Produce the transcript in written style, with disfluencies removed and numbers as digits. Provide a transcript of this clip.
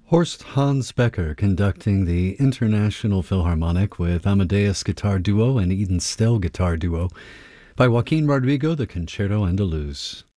Horst Hans Becker conducting the International Philharmonic with Amadeus Guitar Duo and Eden Stell Guitar Duo by Joaquin Rodrigo, the Concerto Andaluz.